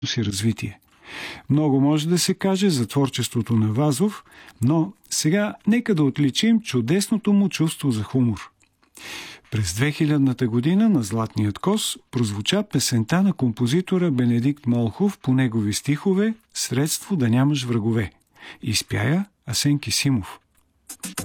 си развитие. Много може да се каже за творчеството на Вазов, но сега нека да отличим чудесното му чувство за хумор. През 2000-та година на Златният кос прозвуча песента на композитора Бенедикт Молхов по негови стихове «Средство да нямаш врагове». Изпя я Асен Кисимов.